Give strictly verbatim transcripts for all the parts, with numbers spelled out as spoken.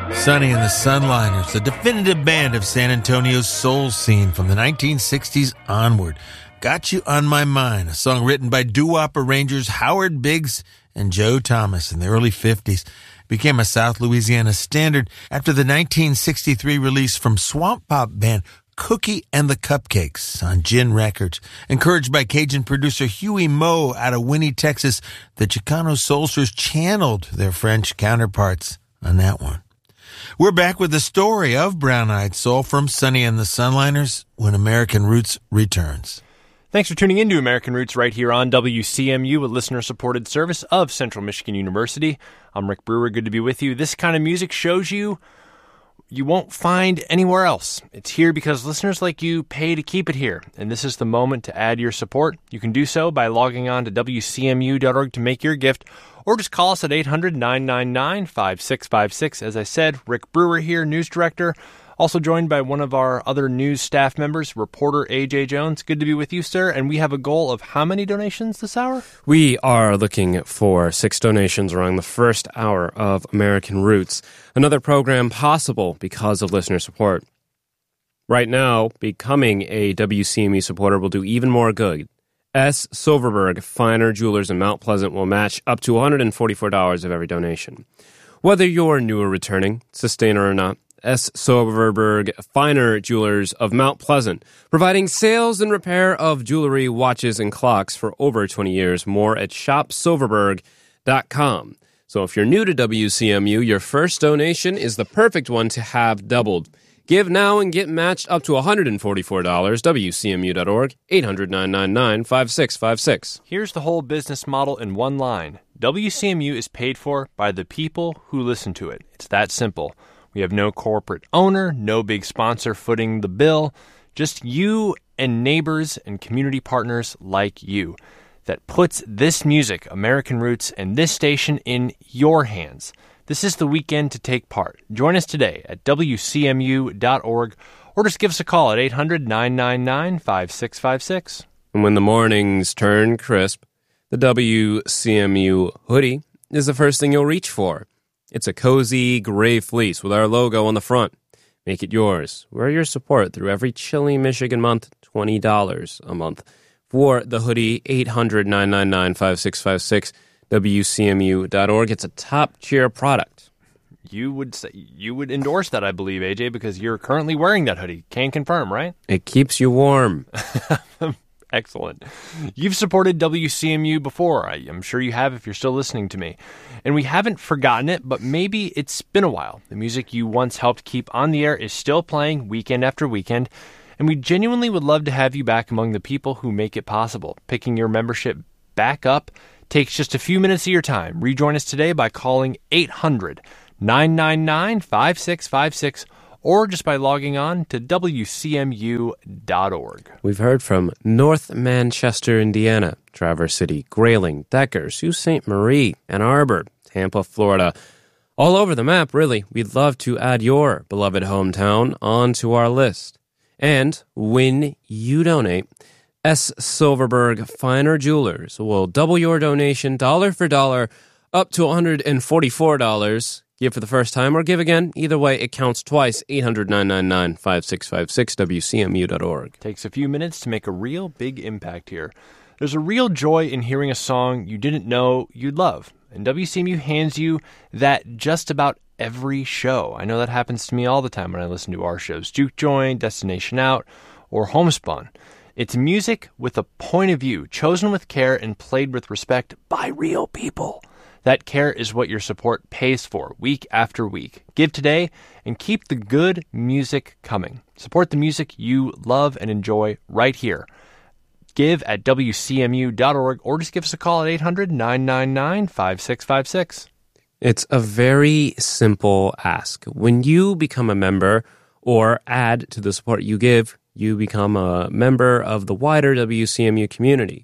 Sonny and the Sunliners, the definitive band of San Antonio's soul scene from the nineteen sixties onward. Got You on My Mind, a song written by doo-wop arrangers Howard Biggs and Joe Thomas in the early fifties. Became a South Louisiana standard after the nineteen sixty-three release from swamp pop band Cookie and the Cupcakes on Gin Records. Encouraged by Cajun producer Huey Moe out of Winnie, Texas, the Chicano Soulsters channeled their French counterparts on that one. We're back with the story of Brown Eyed Soul from Sonny and the Sunliners when American Roots returns. Thanks for tuning in to American Roots right here on W C M U, a listener-supported service of Central Michigan University. I'm Rick Brewer. Good to be with you. This kind of music shows you you won't find anywhere else. It's here because listeners like you pay to keep it here, and this is the moment to add your support. You can do so by logging on to W C M U dot org to make your gift, or just call us at eight hundred, nine nine nine, five six five six. As I said, Rick Brewer here, news director. Also joined by one of our other news staff members, reporter A J Jones. Good to be with you, sir. And we have a goal of how many donations this hour? We are looking for six donations around the first hour of American Roots, another program possible because of listener support. Right now, becoming a W C M U supporter will do even more good. S. Silverberg Finer Jewelers in Mount Pleasant will match up to one hundred forty-four dollars of every donation. Whether you're new or returning, sustainer or not, S. Silverberg Finer Jewelers of Mount Pleasant, providing sales and repair of jewelry, watches, and clocks for over twenty years. More at shop silverberg dot com. So if you're new to W C M U, your first donation is the perfect one to have doubled. Give now and get matched up to one hundred forty-four dollars. W C M U dot org, eight hundred, nine nine nine, five six five six. Here's the whole business model in one line. W C M U is paid for by the people who listen to it. It's that simple. We have no corporate owner, no big sponsor footing the bill, just you and neighbors and community partners like you that puts this music, American Roots, and this station in your hands. This is the weekend to take part. Join us today at W C M U dot org or just give us a call at eight hundred, nine nine nine, five six five six. And when the mornings turn crisp, the W C M U hoodie is the first thing you'll reach for. It's a cozy gray fleece with our logo on the front. Make it yours. Wear your support through every chilly Michigan month, twenty dollars a month. For the hoodie, eight hundred, nine nine nine, five six five six, W C M U dot org. It's a top-tier product. You would say, you would endorse that, I believe, A J, because you're currently wearing that hoodie. Can confirm, right? It keeps you warm. Excellent. You've supported W C M U before. I, I'm sure you have if you're still listening to me. And we haven't forgotten it, but maybe it's been a while. The music you once helped keep on the air is still playing weekend after weekend, and we genuinely would love to have you back among the people who make it possible. Picking your membership back up takes just a few minutes of your time. Rejoin us today by calling eight hundred, nine nine nine, five six five six or just by logging on to W C M U dot org. We've heard from North Manchester, Indiana, Traverse City, Grayling, Decker, Sault Ste. Marie, Ann Arbor, Tampa, Florida. All over the map, really. We'd love to add your beloved hometown onto our list. And when you donate, S. Silverberg Finer Jewelers will double your donation dollar for dollar up to one hundred forty-four dollars. Give for the first time or give again. Either way, it counts twice. eight hundred, nine nine nine, five six five six, W C M U dot org. Takes a few minutes to make a real big impact here. There's a real joy in hearing a song you didn't know you'd love. And W C M U hands you that just about every show. I know that happens to me all the time when I listen to our shows. Juke Joint, Destination Out, or Homespun. It's music with a point of view, chosen with care and played with respect by real people. That care is what your support pays for week after week. Give today and keep the good music coming. Support the music you love and enjoy right here. Give at W C M U dot org or just give us a call at eight hundred, nine nine nine, five six five six. It's a very simple ask. When you become a member or add to the support you give, you become a member of the wider W C M U community.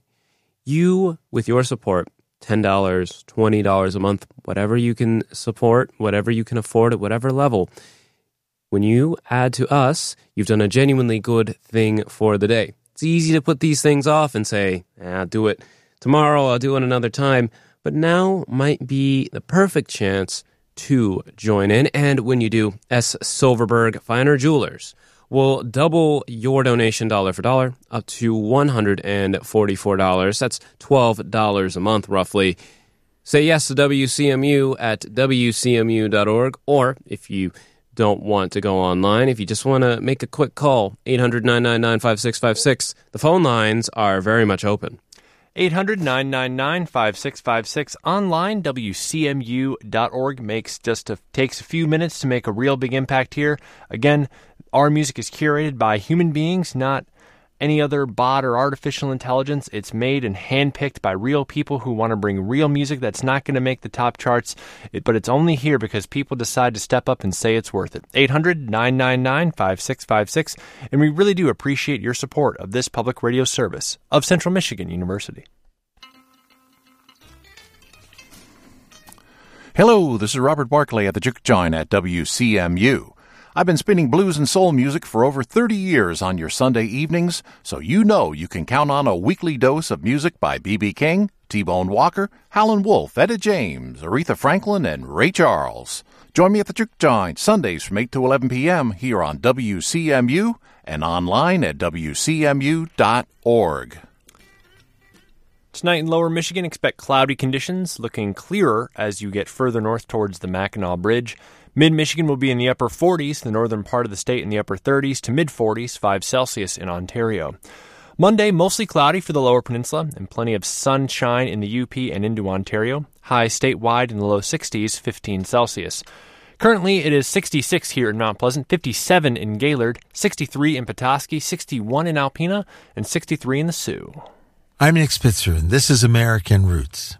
You, with your support, ten dollars, twenty dollars a month, whatever you can support, whatever you can afford at whatever level. When you add to us, you've done a genuinely good thing for the day. It's easy to put these things off and say, eh, I'll do it tomorrow, I'll do it another time. But now might be the perfect chance to join in. And when you do, S. Silverberg Finer Jewelers will double your donation dollar for dollar up to one hundred forty-four dollars. That's twelve dollars a month, roughly. Say yes to W C M U at W C M U dot org, or if you don't want to go online, if you just want to make a quick call, eight hundred, nine nine nine, five six five six. The phone lines are very much open. eight hundred, nine nine nine, five six five six. Online, W C M U dot org makes just a, takes a few minutes to make a real big impact here. Again, our music is curated by human beings, not any other bot or artificial intelligence. It's made and handpicked by real people who want to bring real music that's not going to make the top charts, it, but it's only here because people decide to step up and say it's worth it. eight hundred, nine nine nine, five six five six, and we really do appreciate your support of this public radio service of Central Michigan University. Hello, this is Robert Barclay at the Juke Joint at W C M U. I've been spinning blues and soul music for over thirty years on your Sunday evenings, so you know you can count on a weekly dose of music by B B King, T-Bone Walker, Howlin' Wolf, Etta James, Aretha Franklin, and Ray Charles. Join me at the Juke Joint Sundays from eight to eleven p.m. here on W C M U and online at W C M U dot org. Tonight in Lower Michigan, expect cloudy conditions, looking clearer as you get further north towards the Mackinac Bridge. Mid-Michigan will be in the upper forties, the northern part of the state in the upper thirties to mid-forties, five Celsius in Ontario. Monday, mostly cloudy for the lower peninsula and plenty of sunshine in the U P and into Ontario. High statewide in the low sixties, fifteen Celsius. Currently, it is sixty-six here in Mount Pleasant, fifty-seven in Gaylord, sixty-three in Petoskey, sixty-one in Alpena, and sixty-three in the Sioux. I'm Nick Spitzer, and this is American Roots.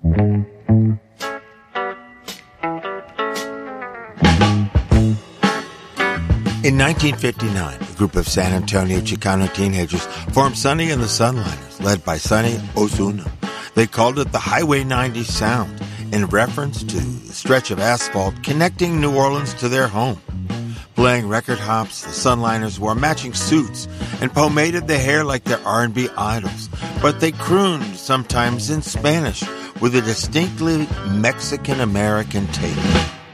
In nineteen fifty-nine, a group of San Antonio Chicano teenagers formed Sonny and the Sunliners, led by Sonny Ozuna. They called it the Highway ninety Sound, in reference to the stretch of asphalt connecting New Orleans to their home. Playing record hops, the Sunliners wore matching suits and pomaded their hair like their R and B idols, but they crooned sometimes in Spanish with a distinctly Mexican-American take.